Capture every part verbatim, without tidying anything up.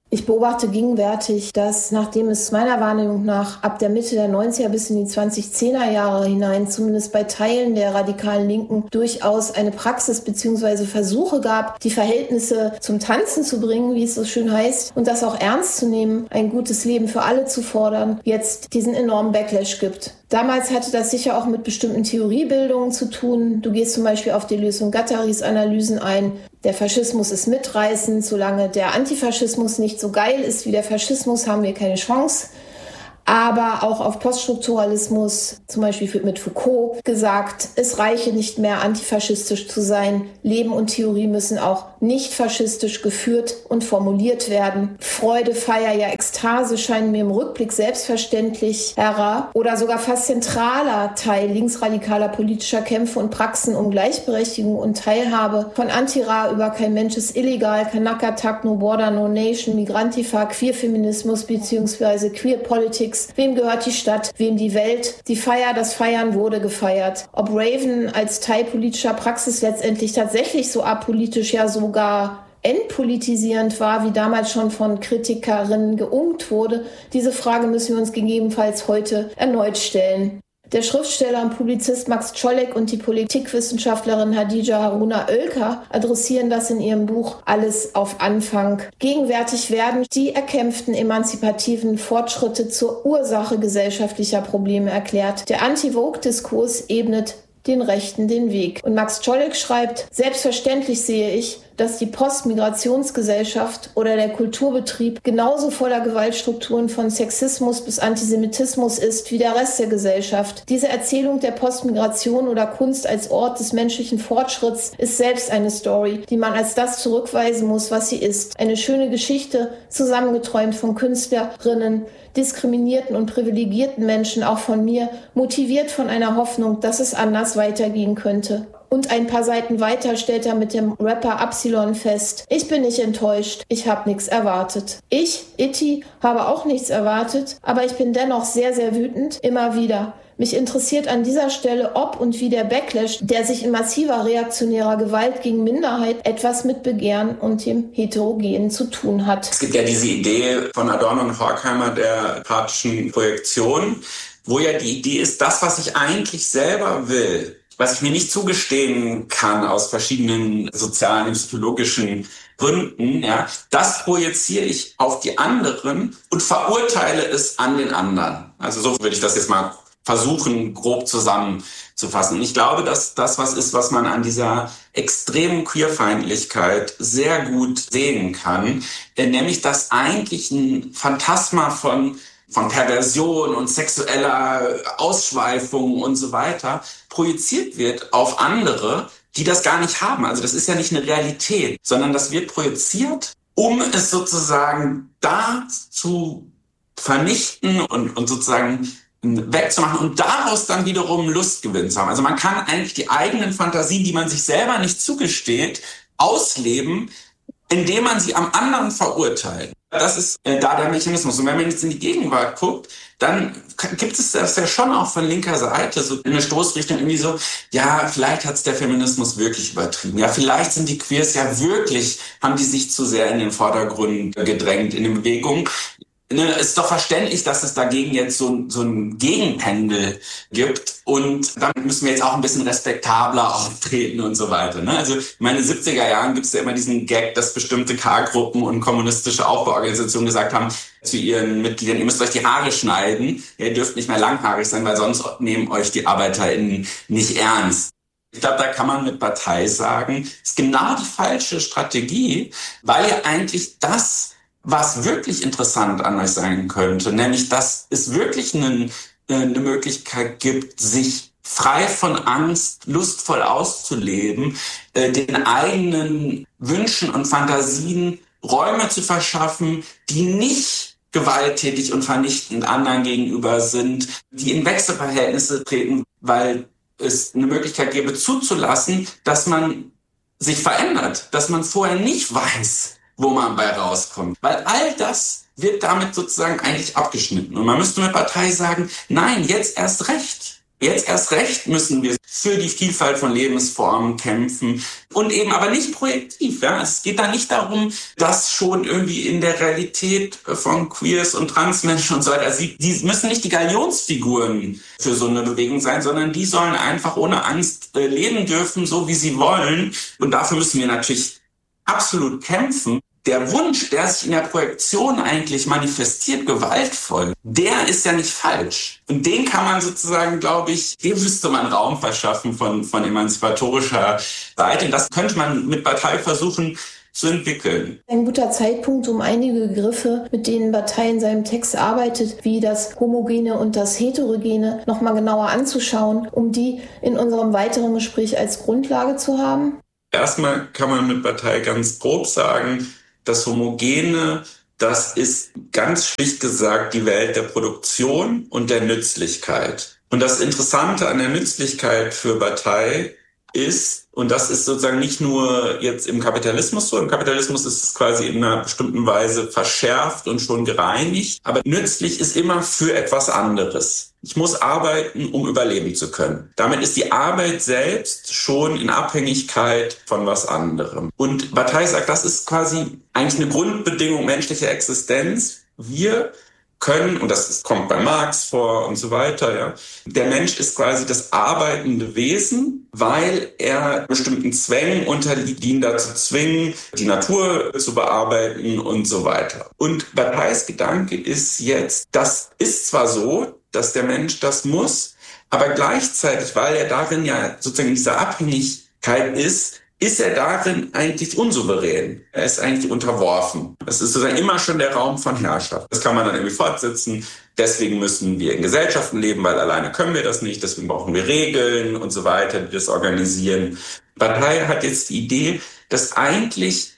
Ich beobachte gegenwärtig, dass nachdem es meiner Wahrnehmung nach ab der Mitte der neunziger bis in die zwanzigzehner Jahre hinein, zumindest bei Teilen der radikalen Linken, durchaus eine Praxis bzw. Versuche gab, die Verhältnisse zum Tanzen zu bringen, wie es so schön heißt, und das auch ernst zu nehmen, ein gutes Leben für alle zu fordern, jetzt diesen enormen Backlash gibt. Damals hatte das sicher auch mit bestimmten Theoriebildungen zu tun. Du gehst zum Beispiel auf Deleuze und Guattaris Analysen ein. Der Faschismus ist mitreißend. Solange der Antifaschismus nicht so geil ist wie der Faschismus, haben wir keine Chance. Aber auch auf Poststrukturalismus, zum Beispiel mit Foucault, gesagt, es reiche nicht mehr, antifaschistisch zu sein. Leben und Theorie müssen auch nicht faschistisch geführt und formuliert werden. Freude, Feier, ja Ekstase scheinen mir im Rückblick selbstverständlich herer oder sogar fast zentraler Teil linksradikaler politischer Kämpfe und Praxen um Gleichberechtigung und Teilhabe. Von Antira über Kein Mensch ist illegal, Kanaka-Tag, No Border, No Nation, Migrantifa, Queerfeminismus bzw. Queer Politics. Wem gehört die Stadt, wem die Welt? Die Feier, das Feiern wurde gefeiert. Ob Raven als Teil politischer Praxis letztendlich tatsächlich so apolitisch, ja sogar entpolitisierend war, wie damals schon von Kritikerinnen geungt wurde, diese Frage müssen wir uns gegebenenfalls heute erneut stellen. Der Schriftsteller und Publizist Max Czolek und die Politikwissenschaftlerin Hadija Haruna Oelker adressieren das in ihrem Buch Alles auf Anfang. Gegenwärtig werden die erkämpften emanzipativen Fortschritte zur Ursache gesellschaftlicher Probleme erklärt. Der Anti-Vogue-Diskurs ebnet den Rechten den Weg. Und Max Czolek schreibt, selbstverständlich sehe ich, dass die Postmigrationsgesellschaft oder der Kulturbetrieb genauso voller Gewaltstrukturen von Sexismus bis Antisemitismus ist wie der Rest der Gesellschaft. Diese Erzählung der Postmigration oder Kunst als Ort des menschlichen Fortschritts ist selbst eine Story, die man als das zurückweisen muss, was sie ist. Eine schöne Geschichte, zusammengeträumt von Künstlerinnen, diskriminierten und privilegierten Menschen, auch von mir, motiviert von einer Hoffnung, dass es anders weitergehen könnte. Und ein paar Seiten weiter stellt er mit dem Rapper Absilon fest: Ich bin nicht enttäuscht, ich habe nichts erwartet. Ich, Itti, habe auch nichts erwartet, aber ich bin dennoch sehr, sehr wütend, immer wieder. Mich interessiert an dieser Stelle, ob und wie der Backlash, der sich in massiver reaktionärer Gewalt gegen Minderheit etwas mit Begehren und dem Heterogenen zu tun hat. Es gibt ja diese Idee von Adorno und Horkheimer der praktischen Projektion, wo ja die Idee ist, das, was ich eigentlich selber will, was ich mir nicht zugestehen kann aus verschiedenen sozialen und psychologischen Gründen, ja, das projiziere ich auf die anderen und verurteile es an den anderen. Also so würde ich das jetzt mal versuchen, grob zusammenzufassen. Und ich glaube, dass das was ist, was man an dieser extremen Queerfeindlichkeit sehr gut sehen kann, nämlich dass eigentlich ein Phantasma von von Perversion und sexueller Ausschweifung und so weiter projiziert wird auf andere, die das gar nicht haben. Also das ist ja nicht eine Realität, sondern das wird projiziert, um es sozusagen da zu vernichten und, und sozusagen wegzumachen und daraus dann wiederum Lustgewinn zu haben. Also man kann eigentlich die eigenen Fantasien, die man sich selber nicht zugesteht, ausleben, indem man sie am anderen verurteilt. Das ist äh, da der Mechanismus. Und wenn man jetzt in die Gegenwart guckt, dann gibt es das ja schon auch von linker Seite so eine Stoßrichtung irgendwie so, ja, vielleicht hat es der Feminismus wirklich übertrieben. Ja, vielleicht sind die Queers ja wirklich, haben die sich zu sehr in den Vordergrund gedrängt in den Bewegungen. Ne, ist doch verständlich, dass es dagegen jetzt so, so ein Gegenpendel gibt und damit müssen wir jetzt auch ein bisschen respektabler auftreten und so weiter. Ne? Also in meinen siebziger Jahren gibt es ja immer diesen Gag, dass bestimmte K-Gruppen und kommunistische Aufbauorganisationen gesagt haben zu ihren Mitgliedern, ihr müsst euch die Haare schneiden, ihr dürft nicht mehr langhaarig sein, weil sonst nehmen euch die ArbeiterInnen nicht ernst. Ich glaube, da kann man mit Partei sagen, ist genau die falsche Strategie, weil ja eigentlich das, was wirklich interessant an euch sein könnte, nämlich, dass es wirklich eine, eine Möglichkeit gibt, sich frei von Angst lustvoll auszuleben, den eigenen Wünschen und Fantasien Räume zu verschaffen, die nicht gewalttätig und vernichtend anderen gegenüber sind, die in Wechselverhältnisse treten, weil es eine Möglichkeit gäbe, zuzulassen, dass man sich verändert, dass man vorher nicht weiß, wo man bei rauskommt. Weil all das wird damit sozusagen eigentlich abgeschnitten. Und man müsste mit Partei sagen, nein, jetzt erst recht. Jetzt erst recht müssen wir für die Vielfalt von Lebensformen kämpfen und eben aber nicht projektiv. Ja? Es geht da nicht darum, dass schon irgendwie in der Realität von Queers und Transmenschen und so weiter, also die, die müssen nicht die Galionsfiguren für so eine Bewegung sein, sondern die sollen einfach ohne Angst äh, leben dürfen, so wie sie wollen. Und dafür müssen wir natürlich absolut kämpfen. Der Wunsch, der sich in der Projektion eigentlich manifestiert, gewaltvoll, der ist ja nicht falsch. Und den kann man sozusagen, glaube ich, dem müsste man Raum verschaffen von, von emanzipatorischer Seite. Und das könnte man mit Bataille versuchen zu entwickeln. Ein guter Zeitpunkt, um einige Begriffe, mit denen Bataille in seinem Text arbeitet, wie das Homogene und das Heterogene, nochmal genauer anzuschauen, um die in unserem weiteren Gespräch als Grundlage zu haben. Erstmal kann man mit Bataille ganz grob sagen, das Homogene, das ist ganz schlicht gesagt die Welt der Produktion und der Nützlichkeit. Und das Interessante an der Nützlichkeit für Bataille ist, und das ist sozusagen nicht nur jetzt im Kapitalismus so, im Kapitalismus ist es quasi in einer bestimmten Weise verschärft und schon gereinigt, aber nützlich ist immer für etwas anderes. Ich muss arbeiten, um überleben zu können. Damit ist die Arbeit selbst schon in Abhängigkeit von was anderem. Und Bataille sagt, das ist quasi eigentlich eine Grundbedingung menschlicher Existenz. Wir können, und das ist, kommt bei Marx vor und so weiter, ja. Der Mensch ist quasi das arbeitende Wesen, weil er bestimmten Zwängen unterliegt, die ihn dazu zwingen, die Natur zu bearbeiten und so weiter. Und Batailles Gedanke ist jetzt, das ist zwar so, dass der Mensch das muss, aber gleichzeitig, weil er darin ja sozusagen in dieser Abhängigkeit ist, ist er darin eigentlich unsouverän. Er ist eigentlich unterworfen. Das ist sozusagen immer schon der Raum von Herrschaft. Das kann man dann irgendwie fortsetzen. Deswegen müssen wir in Gesellschaften leben, weil alleine können wir das nicht. Deswegen brauchen wir Regeln und so weiter, die das organisieren. Bataille hat jetzt die Idee, dass eigentlich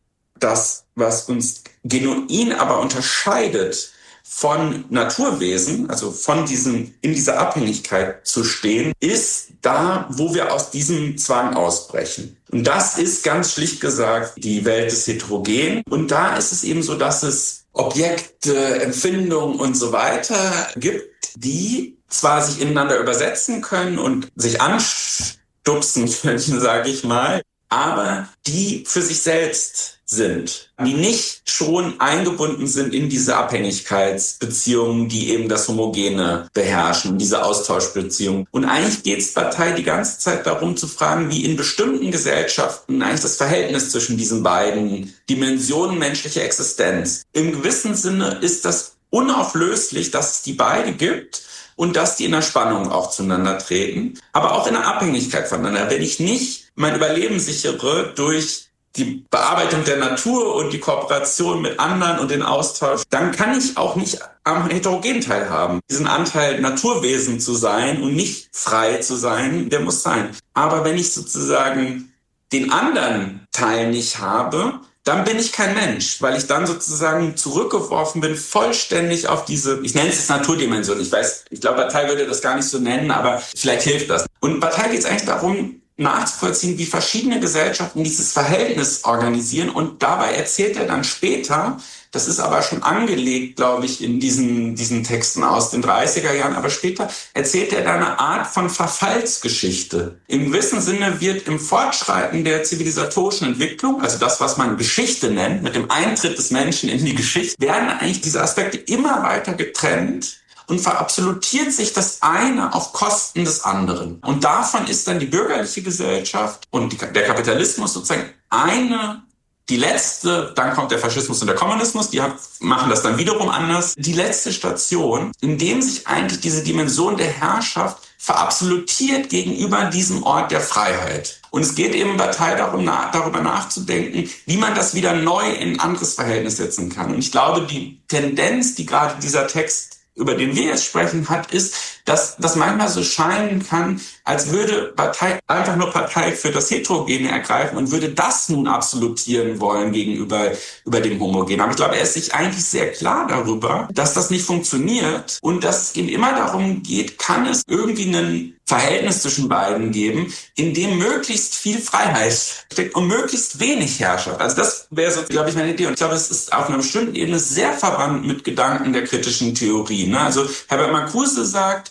das, was uns genuin aber unterscheidet von Naturwesen, also von diesem, in dieser Abhängigkeit zu stehen, ist da, wo wir aus diesem Zwang ausbrechen. Und das ist ganz schlicht gesagt die Welt des Heterogenen. Und da ist es eben so, dass es Objekte, Empfindungen und so weiter gibt, die zwar sich ineinander übersetzen können und sich anstupsen können, sage ich mal, aber die für sich selbst sind, die nicht schon eingebunden sind in diese Abhängigkeitsbeziehungen, die eben das Homogene beherrschen, diese Austauschbeziehungen. Und eigentlich geht es Bataille die ganze Zeit darum zu fragen, wie in bestimmten Gesellschaften eigentlich das Verhältnis zwischen diesen beiden Dimensionen menschlicher Existenz. Im gewissen Sinne ist das unauflöslich, dass es die beide gibt und dass die in der Spannung auch zueinander treten, aber auch in der Abhängigkeit voneinander. Wenn ich nicht mein Überleben sichere durch die Bearbeitung der Natur und die Kooperation mit anderen und den Austausch, dann kann ich auch nicht am heterogenen Teil haben. Diesen Anteil Naturwesen zu sein und nicht frei zu sein, der muss sein. Aber wenn ich sozusagen den anderen Teil nicht habe, dann bin ich kein Mensch, weil ich dann sozusagen zurückgeworfen bin, vollständig auf diese, ich nenne es jetzt Naturdimension, ich weiß, ich glaube, Bataille würde das gar nicht so nennen, aber vielleicht hilft das. Und Bataille geht es eigentlich darum, nachzuvollziehen, wie verschiedene Gesellschaften dieses Verhältnis organisieren. Und dabei erzählt er dann später, das ist aber schon angelegt, glaube ich, in diesen, diesen Texten aus den dreißiger Jahren, aber später erzählt er da eine Art von Verfallsgeschichte. Im gewissen Sinne wird im Fortschreiten der zivilisatorischen Entwicklung, also das, was man Geschichte nennt, mit dem Eintritt des Menschen in die Geschichte, werden eigentlich diese Aspekte immer weiter getrennt und verabsolutiert sich das eine auf Kosten des anderen. Und davon ist dann die bürgerliche Gesellschaft und die, der Kapitalismus sozusagen eine, die letzte, dann kommt der Faschismus und der Kommunismus, die hat, machen das dann wiederum anders, die letzte Station, in dem sich eigentlich diese Dimension der Herrschaft verabsolutiert gegenüber diesem Ort der Freiheit. Und es geht eben Bataille darum, na, darüber nachzudenken, wie man das wieder neu in ein anderes Verhältnis setzen kann. Und ich glaube, die Tendenz, die gerade dieser Text, über den wir jetzt sprechen, hat, ist, dass das manchmal so scheinen kann, als würde Bataille einfach nur Partei für das Heterogene ergreifen und würde das nun absolutieren wollen gegenüber über dem Homogenen. Aber ich glaube, er ist sich eigentlich sehr klar darüber, dass das nicht funktioniert und dass es ihm immer darum geht, kann es irgendwie ein Verhältnis zwischen beiden geben, in dem möglichst viel Freiheit steckt und möglichst wenig Herrschaft. Also das wäre so, glaube ich, meine Idee. Und ich glaube, es ist auf einer bestimmten Ebene sehr verwandt mit Gedanken der kritischen Theorie. Ne? Also Herbert Marcuse sagt,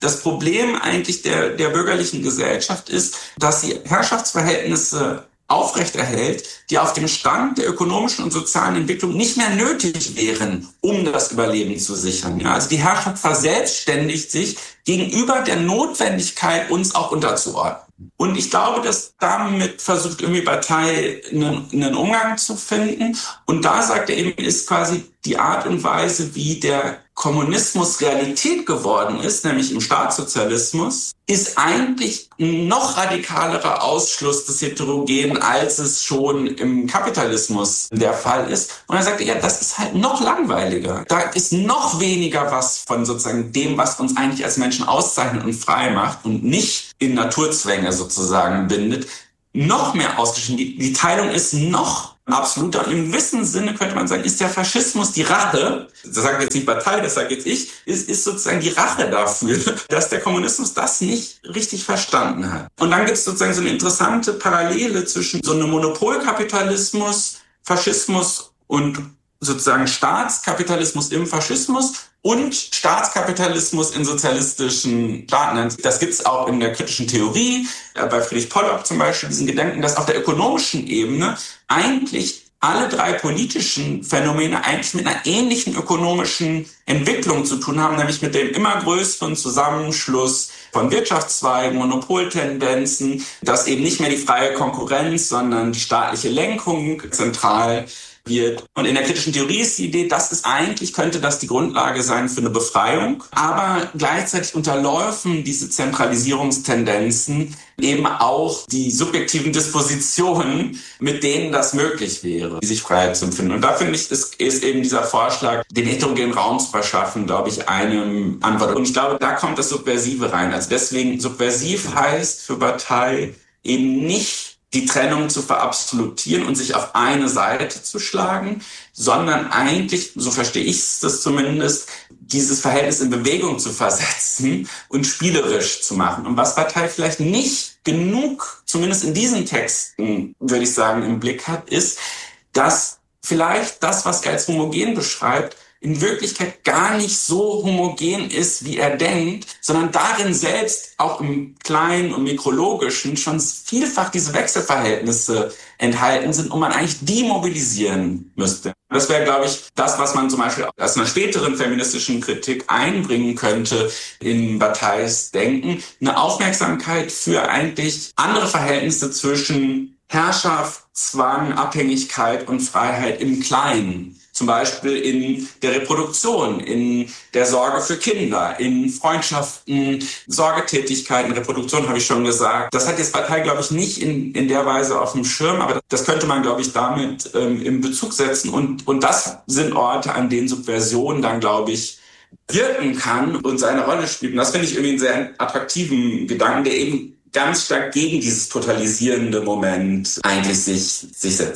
Das Problem eigentlich der, der bürgerlichen Gesellschaft ist, dass sie Herrschaftsverhältnisse aufrechterhält, die auf dem Stand der ökonomischen und sozialen Entwicklung nicht mehr nötig wären, um das Überleben zu sichern. Ja, also die Herrschaft verselbstständigt sich gegenüber der Notwendigkeit, uns auch unterzuordnen. Und ich glaube, dass damit versucht irgendwie Partei einen, einen Umgang zu finden. Und da sagt er eben, ist quasi die Art und Weise, wie der Kommunismus Realität geworden ist, nämlich im Staatssozialismus, ist eigentlich ein noch radikalerer Ausschluss des Heterogenen, als es schon im Kapitalismus der Fall ist. Und er sagte, ja, das ist halt noch langweiliger. Da ist noch weniger was von sozusagen dem, was uns eigentlich als Menschen auszeichnet und frei macht und nicht in Naturzwänge sozusagen bindet, noch mehr ausgeschrieben. Die, die Teilung ist noch absoluter. Und im gewissen Sinne könnte man sagen, ist der Faschismus die Rache, das sagt jetzt nicht Partei, das sage jetzt ich, ist, ist sozusagen die Rache dafür, dass der Kommunismus das nicht richtig verstanden hat. Und dann gibt es sozusagen so eine interessante Parallele zwischen so einem Monopolkapitalismus, Faschismus und sozusagen Staatskapitalismus im Faschismus und Staatskapitalismus in sozialistischen Staaten. Das gibt es auch in der kritischen Theorie, bei Friedrich Pollock zum Beispiel, diesen Gedanken, dass auf der ökonomischen Ebene eigentlich alle drei politischen Phänomene eigentlich mit einer ähnlichen ökonomischen Entwicklung zu tun haben, nämlich mit dem immer größeren Zusammenschluss von Wirtschaftszweigen, Monopoltendenzen, dass eben nicht mehr die freie Konkurrenz, sondern die staatliche Lenkung zentral wird. Und in der kritischen Theorie ist die Idee, das ist eigentlich, könnte das die Grundlage sein für eine Befreiung. Aber gleichzeitig unterläufen diese Zentralisierungstendenzen eben auch die subjektiven Dispositionen, mit denen das möglich wäre, sich Freiheit zu empfinden. Und da finde ich, ist, ist eben dieser Vorschlag, den heterogenen Raum zu verschaffen, glaube ich, eine Antwort. Und ich glaube, da kommt das Subversive rein. Also deswegen, subversiv heißt für Partei eben nicht, die Trennung zu verabsolutieren und sich auf eine Seite zu schlagen, sondern eigentlich, so verstehe ich das zumindest, dieses Verhältnis in Bewegung zu versetzen und spielerisch zu machen. Und was Partei vielleicht nicht genug, zumindest in diesen Texten, würde ich sagen, im Blick hat, ist, dass vielleicht das, was er als homogen beschreibt, in Wirklichkeit gar nicht so homogen ist, wie er denkt, sondern darin selbst, auch im Kleinen und Mikrologischen, schon vielfach diese Wechselverhältnisse enthalten sind und man eigentlich demobilisieren müsste. Das wäre, glaube ich, das, was man zum Beispiel aus einer späteren feministischen Kritik einbringen könnte in Batailles Denken. Eine Aufmerksamkeit für eigentlich andere Verhältnisse zwischen Herrschaft, Zwang, Abhängigkeit und Freiheit im Kleinen. Zum Beispiel in der Reproduktion, in der Sorge für Kinder, in Freundschaften, Sorgetätigkeiten, Reproduktion habe ich schon gesagt. Das hat jetzt Partei, glaube ich, nicht in, in der Weise auf dem Schirm, aber das könnte man, glaube ich, damit ähm, in Bezug setzen. Und, und das sind Orte, an denen Subversion dann, glaube ich, wirken kann und seine Rolle spielt. Und das finde ich irgendwie einen sehr attraktiven Gedanken, der eben ganz stark gegen dieses totalisierende Moment eigentlich sich, sich setzt.